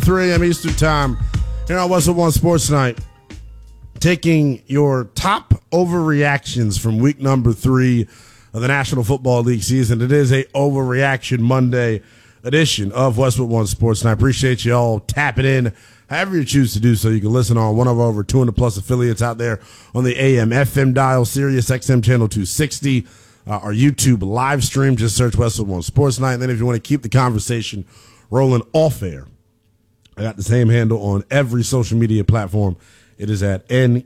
3 a.m. Eastern Time here on Westwood One Sports Night. Taking your top overreactions from week number 3 of the National Football League season. It is a Overreaction Monday edition of Westwood One Sports Night. I appreciate you all tapping in however you choose to do so. You can listen on one of our over 200 plus affiliates out there on the AM FM dial, Sirius XM channel 260. Our YouTube live stream, just search Westwood One Sports Night. And then if you want to keep the conversation rolling off air, I got the same handle on every social media platform. It is at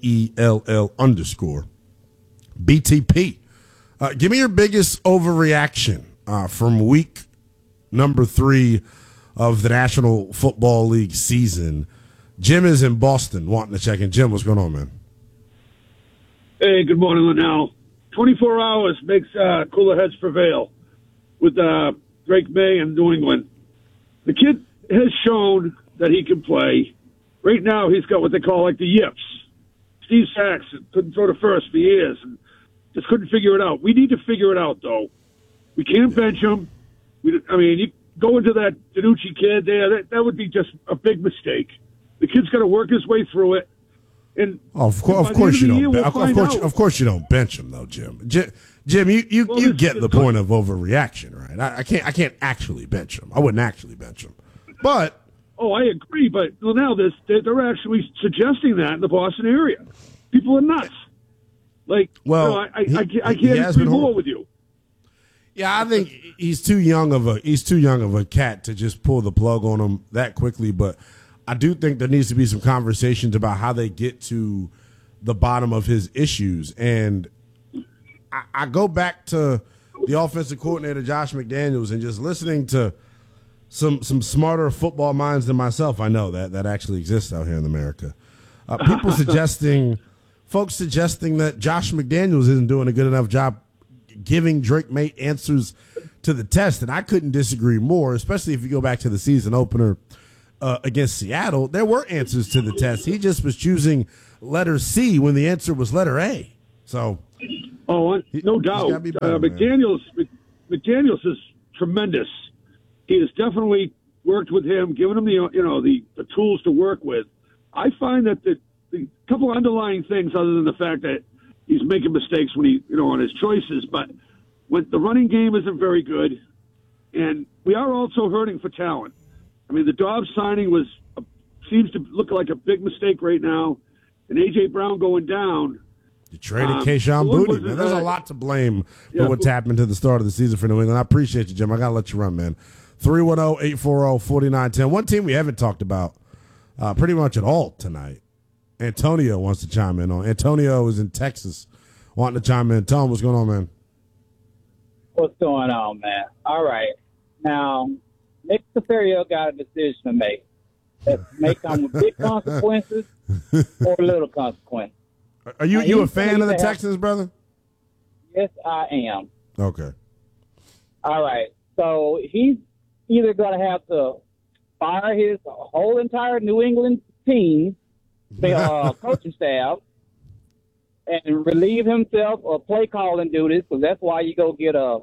NELL_BTP. Give me your biggest overreaction from week number 3 of the National Football League season. Jim is in Boston wanting to check in. Jim, what's going on, man? Hey, good morning, Linnell. 24 hours makes cooler heads prevail with Drake May in New England. The kid has shown that he can play. Right now, he's got what they call like the yips. Steve Saxon couldn't throw to first for years and just couldn't figure it out. We need to figure it out, though. We can't bench him. You go into that Danucci kid there, that would be just a big mistake. The kid's got to work his way through it. And of course you don't. Of course you don't bench him though, Jim. Jim, you get the point of overreaction, right? I can't actually bench him. I wouldn't actually bench him, but I agree. But now they're actually suggesting that in the Boston area. People are nuts. I can't agree more with you. Yeah, I think he's too young of a cat to just pull the plug on him that quickly, but I do think there needs to be some conversations about how they get to the bottom of his issues. And I go back to the offensive coordinator, Josh McDaniels, and just listening to some smarter football minds than myself. I know that actually exists out here in America. Folks suggesting that Josh McDaniels isn't doing a good enough job giving Drake May answers to the test. And I couldn't disagree more, especially if you go back to the season opener against Seattle. There were answers to the test. He just was choosing letter C when the answer was letter A. So, no doubt. McDaniels is tremendous. He has definitely worked with him, given him the tools to work with. I find that the couple of underlying things, other than the fact that he's making mistakes when on his choices, but when the running game isn't very good, and we are also hurting for talent. I mean, the Dobbs signing seems to look like a big mistake right now, and A.J. Brown going down. You traded Kayshon Boutte, man. There's a lot to blame for what's happened to the start of the season for New England. I appreciate you, Jim. I got to let you run, man. 310-840-4910. One team we haven't talked about pretty much at all tonight. Antonio wants to chime in on. Antonio is in Texas wanting to chime in. Tell him what's going on, man. What's going on, man? All right. Now, Nick Caserio got a decision to make. That may come with big consequences or little consequences. Are you a fan of the Texans, brother? Yes, I am. Okay. All right. So he's either going to have to fire his whole entire New England team, the coaching staff, and relieve himself of play calling duties, because that's why you go get a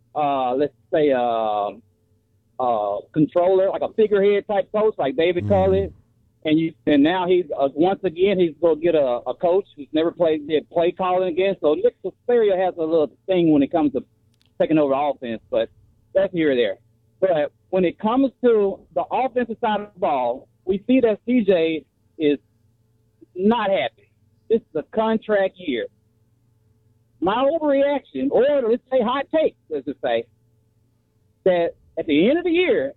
controller, like a figurehead type coach, like David Culley, and now he's once again he's going to get a coach who's never did play calling again. So Nick Caserio has a little thing when it comes to taking over offense, but that's here or there. But when it comes to the offensive side of the ball, we see that CJ is not happy. This is a contract year. My overreaction, or let's say hot take, let's just say, that at the end of the year,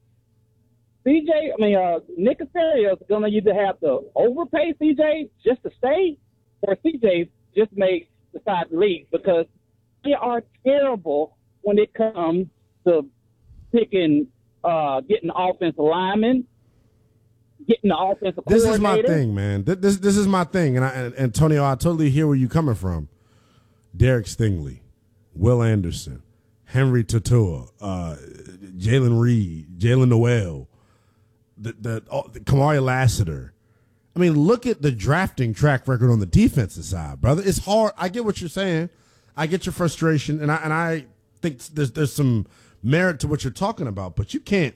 Nick Caserio is going to either have to overpay CJ just to stay, or CJ just may decide to leave, because they are terrible when it comes to picking, getting offensive linemen, getting the offensive coordinator. This is my thing, man. This is my thing, and Antonio, I totally hear where you're coming from. Derek Stingley, Will Anderson, Henry Tatua, Jalen Reed, Jalen Noel, the Kamari Lassiter. I mean, look at the drafting track record on the defensive side, brother. It's hard. I get what you're saying. I get your frustration, and I think there's some merit to what you're talking about, but you can't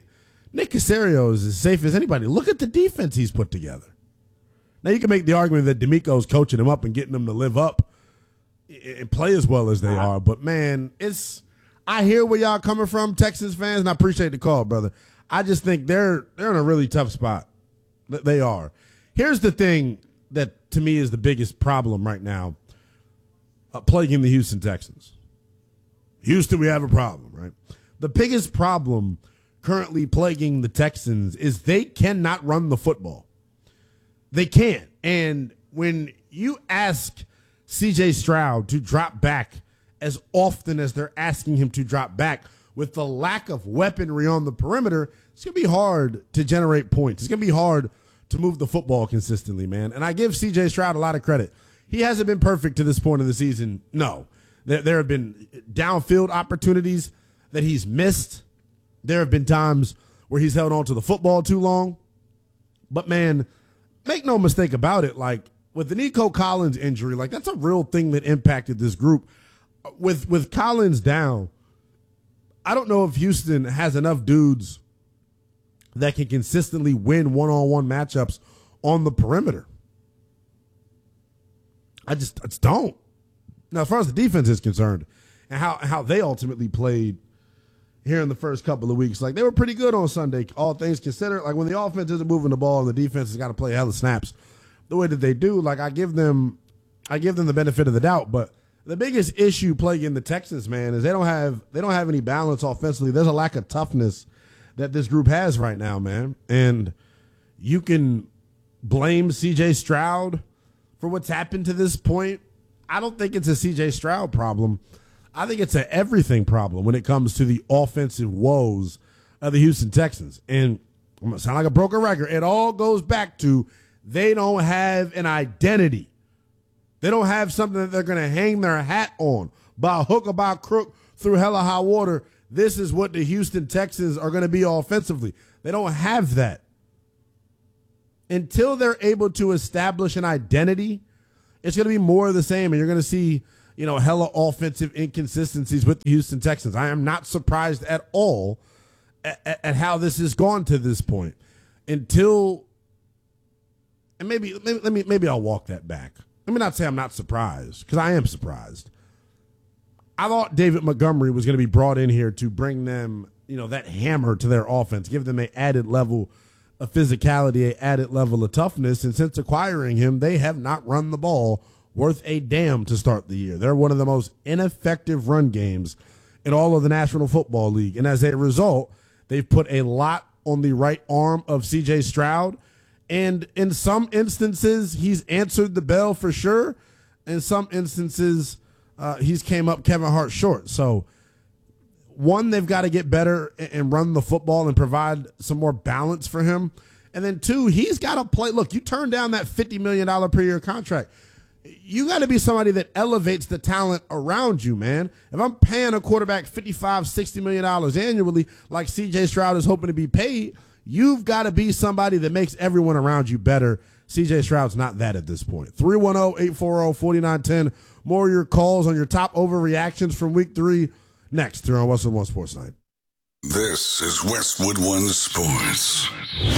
Nick Caserio is as safe as anybody. Look at the defense he's put together. Now, you can make the argument that DeMeco's coaching him up and getting them to live up and play as well as they are. But, man, I hear where y'all coming from, Texans fans, and I appreciate the call, brother. I just think they're in a really tough spot. They are. Here's the thing that, to me, is the biggest problem right now plaguing the Houston Texans. Houston, we have a problem, right? The biggest problem currently plaguing the Texans is they cannot run the football. They can't. And when you ask C.J. Stroud to drop back as often as they're asking him to drop back with the lack of weaponry on the perimeter, it's going to be hard to generate points. It's going to be hard to move the football consistently, man. And I give C.J. Stroud a lot of credit. He hasn't been perfect to this point of the season. No. There have been downfield opportunities that he's missed. There have been times where he's held on to the football too long. But, man, make no mistake about it. Like, with the Nico Collins injury, like, that's a real thing that impacted this group. With Collins down, I don't know if Houston has enough dudes that can consistently win one-on-one matchups on the perimeter. I just don't. Now, as far as the defense is concerned and how they ultimately played here in the first couple of weeks, like, they were pretty good on Sunday, all things considered. Like, when the offense isn't moving the ball and the defense has got to play hella snaps the way that they do, like, I give them the benefit of the doubt. But the biggest issue plaguing the Texans, man, is they don't have any balance offensively. There's a lack of toughness that this group has right now, man. And you can blame C.J. Stroud for what's happened to this point. I don't think it's a C.J. Stroud problem. I think it's an everything problem when it comes to the offensive woes of the Houston Texans. And I'm going to sound like a broken record. It all goes back to they don't have an identity. They don't have something that they're going to hang their hat on by hook or by crook through hella high water. This is what the Houston Texans are going to be offensively. They don't have that. Until they're able to establish an identity, it's going to be more of the same, and you're going to see, hella offensive inconsistencies with the Houston Texans. I am not surprised at all at how this has gone to this point. Maybe I'll walk that back. Let me not say I'm not surprised, because I am surprised. I thought David Montgomery was going to be brought in here to bring them, that hammer to their offense, give them an added level of physicality, an added level of toughness. And since acquiring him, they have not run the ball worth a damn to start the year. They're one of the most ineffective run games in all of the National Football League. And as a result, they've put a lot on the right arm of C.J. Stroud. And in some instances, he's answered the bell for sure. In some instances, he's came up Kevin Hart short. So, one, they've got to get better and run the football and provide some more balance for him. And then, two, he's got to play. Look, you turn down that $50 million per year contract. You got to be somebody that elevates the talent around you, man. If I'm paying a quarterback $55, $60 million annually, like C.J. Stroud is hoping to be paid, you've got to be somebody that makes everyone around you better. C.J. Stroud's not that at this point. 310-840-4910. More of your calls on your top overreactions from week 3 next here on Westwood One Sports Night. This is Westwood One Sports.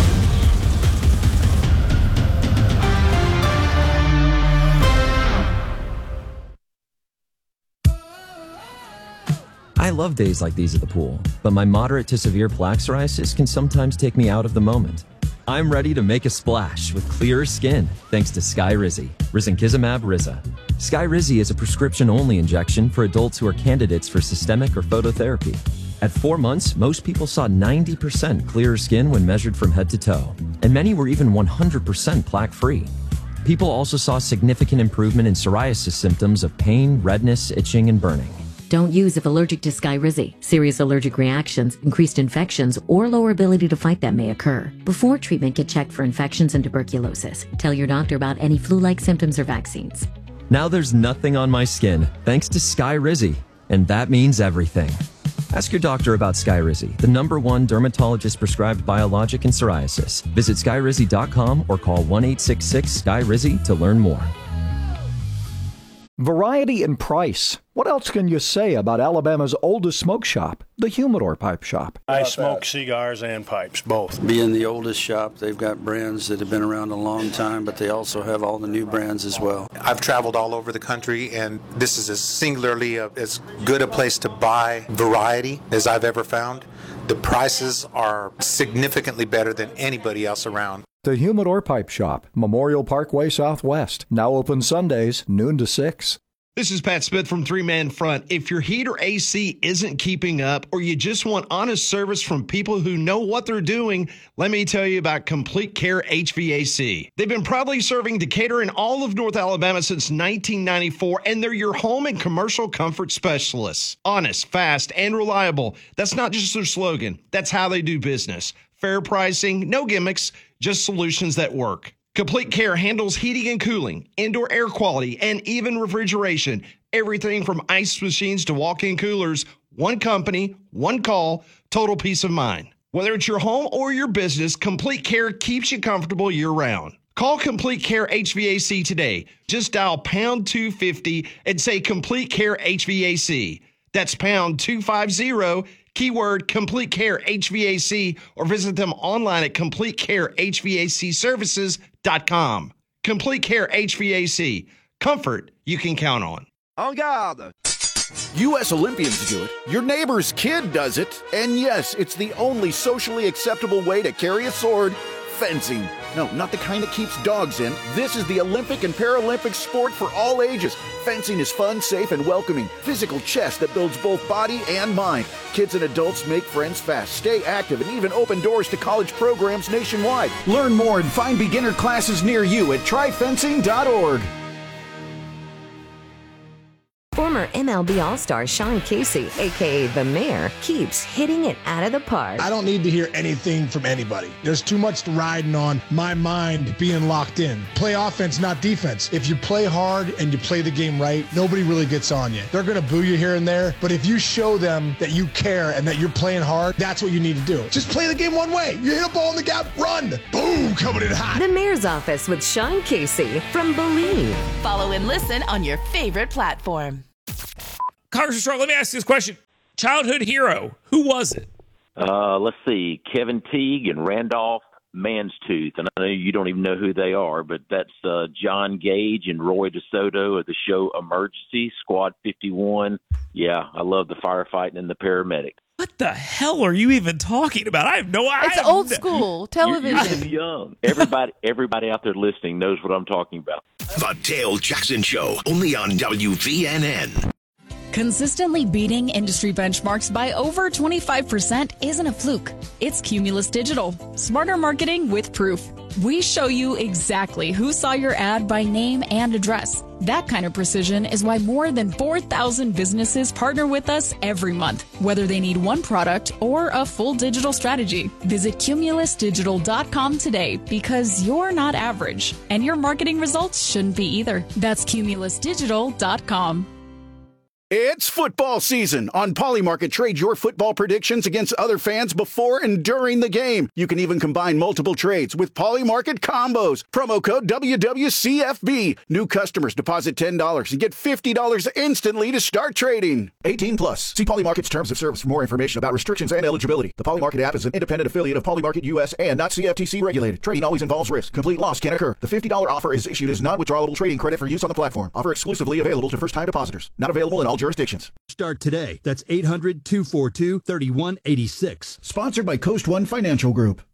I love days like these at the pool, but my moderate to severe plaque psoriasis can sometimes take me out of the moment. I'm ready to make a splash with clearer skin thanks to Skyrizi, risankizumab Riza. Skyrizi is a prescription-only injection for adults who are candidates for systemic or phototherapy. At 4 months, most people saw 90% clearer skin when measured from head to toe, and many were even 100% plaque-free. People also saw significant improvement in psoriasis symptoms of pain, redness, itching, and burning. Don't use if allergic to Skyrizi. Serious allergic reactions, increased infections, or lower ability to fight them may occur. Before treatment, get checked for infections and tuberculosis. Tell your doctor about any flu-like symptoms or vaccines. Now there's nothing on my skin thanks to Skyrizi, and that means everything. Ask your doctor about Skyrizi, the #1 dermatologist-prescribed biologic in psoriasis. Visit skyrizi.com or call 1-866-SKYRIZI to learn more. Variety and price. What else can you say about Alabama's oldest smoke shop, the Humidor Pipe Shop? I smoke cigars and pipes, both. Being the oldest shop, they've got brands that have been around a long time, but they also have all the new brands as well. I've traveled all over the country, and this is as singularly as good a place to buy variety as I've ever found. The prices are significantly better than anybody else around. The Humidor Pipe Shop, Memorial Parkway Southwest. Now open Sundays, noon to 6. This is Pat Smith from Three Man Front. If your heat or AC isn't keeping up, or you just want honest service from people who know what they're doing, let me tell you about Complete Care HVAC. They've been proudly serving Decatur and all of North Alabama since 1994, and they're your home and commercial comfort specialists. Honest, fast, and reliable. That's not just their slogan. That's how they do business. Fair pricing, no gimmicks, just solutions that work. Complete Care handles heating and cooling, indoor air quality, and even refrigeration. Everything from ice machines to walk-in coolers. One company, one call, total peace of mind. Whether it's your home or your business, Complete Care keeps you comfortable year-round. Call Complete Care HVAC today. Just dial pound 250 and say Complete Care HVAC. That's pound 250, keyword Complete Care HVAC, or visit them online at CompleteCareHVACServices.com. Complete Care HVAC. Comfort you can count on. En garde! U.S. Olympians do it. Your neighbor's kid does it. And yes, it's the only socially acceptable way to carry a sword. Fencing. No, not the kind that keeps dogs in. This is the Olympic and Paralympic sport for all ages. Fencing is fun, safe, and welcoming. Physical chess that builds both body and mind. Kids and adults make friends fast, stay active, and even open doors to college programs nationwide. Learn more and find beginner classes near you at tryfencing.org. Former MLB All-Star Sean Casey, a.k.a. The Mayor, keeps hitting it out of the park. I don't need to hear anything from anybody. There's too much riding on my mind being locked in. Play offense, not defense. If you play hard and you play the game right, nobody really gets on you. They're going to boo you here and there, but if you show them that you care and that you're playing hard, that's what you need to do. Just play the game one way. You hit a ball in the gap, run. Boom, coming in hot. The Mayor's Office with Sean Casey from Believe. Follow and listen on your favorite platform. Congressman Strong, let me ask you this question. Childhood hero, who was it? Let's see, Kevin Teague and Randolph Manstooth. And I know you don't even know who they are, but that's John Gage and Roy DeSoto of the show Emergency, Squad 51. Yeah, I love the firefighting and the paramedic. What the hell are you even talking about? I have no idea. It's old school television. You're young. Everybody out there listening knows what I'm talking about. The Dale Jackson Show, only on WVNN. Consistently beating industry benchmarks by over 25% isn't a fluke. It's Cumulus Digital. Smarter marketing with proof. We show you exactly who saw your ad by name and address. That kind of precision is why more than 4,000 businesses partner with us every month, whether they need one product or a full digital strategy. Visit cumulusdigital.com today because you're not average, and your marketing results shouldn't be either. That's cumulusdigital.com. It's football season. On Polymarket, trade your football predictions against other fans before and during the game. You can even combine multiple trades with Polymarket combos. Promo code WWCFB. New customers deposit $10 and get $50 instantly to start trading. 18 plus. See Polymarket's terms of service for more information about restrictions and eligibility. The Polymarket app is an independent affiliate of Polymarket US and not CFTC regulated. Trading always involves risk. Complete loss can occur. The $50 offer is issued as non-withdrawable trading credit for use on the platform. Offer exclusively available to first-time depositors. Not available in all jurisdictions. Start today. That's 800-242-3186. Sponsored by Coast One Financial Group.